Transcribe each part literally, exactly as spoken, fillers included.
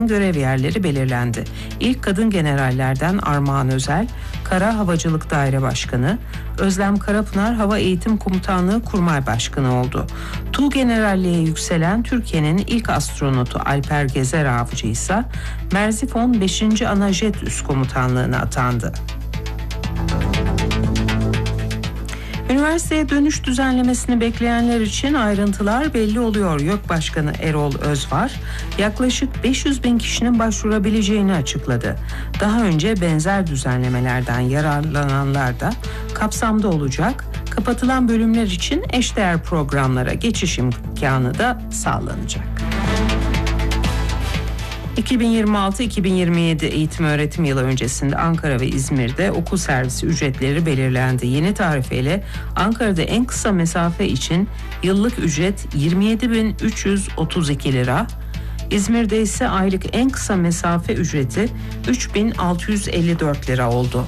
görev yerleri belirlendi. İlk kadın generallerden Armağan Özel, Kara Havacılık Daire Başkanı, Özlem Karapınar Hava Eğitim Komutanlığı Kurmay Başkanı oldu. Tuğgeneralliğe yükselen Türkiye'nin ilk astronotu Alper Gezer Avcı ise Merzifon beşinci Anajet Üst Komutanlığı'na atandı. Üniversiteye dönüş düzenlemesini bekleyenler için ayrıntılar belli oluyor. YÖK Başkanı Erol Özvar, yaklaşık beş yüz bin kişinin başvurabileceğini açıkladı. Daha önce benzer düzenlemelerden yararlananlar da kapsamda olacak. Kapatılan bölümler için eşdeğer programlara geçiş imkanı da sağlanacak. iki bin yirmi altı iki bin yirmi yedi eğitim öğretim yılı öncesinde Ankara ve İzmir'de okul servisi ücretleri belirlendi. Yeni tarifeyle Ankara'da en kısa mesafe için yıllık ücret yirmi yedi bin üç yüz otuz iki lira, İzmir'de ise aylık en kısa mesafe ücreti üç bin altı yüz elli dört lira oldu.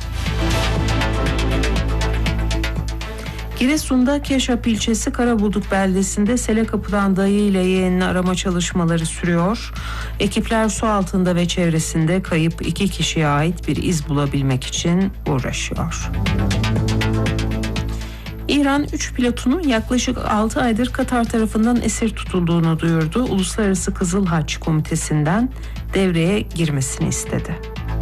Giresun'da Keşap ilçesi Karabuduk beldesinde sele kapılan dayı ile yeğenini arama çalışmaları sürüyor. Ekipler su altında ve çevresinde kayıp iki kişiye ait bir iz bulabilmek için uğraşıyor. İran üç pilotunu yaklaşık altı aydır Katar tarafından esir tutulduğunu duyurdu. Uluslararası Kızıl Haç Komitesi'nden devreye girmesini istedi.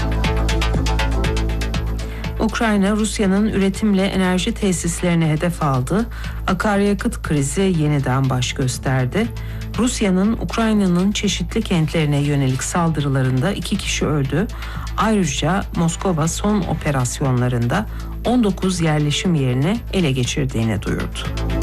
Ukrayna, Rusya'nın üretimle enerji tesislerini hedef aldı. Akaryakıt krizi yeniden baş gösterdi. Rusya'nın Ukrayna'nın çeşitli kentlerine yönelik saldırılarında iki kişi öldü. Ayrıca Moskova son operasyonlarında on dokuz yerleşim yerini ele geçirdiğini duyurdu.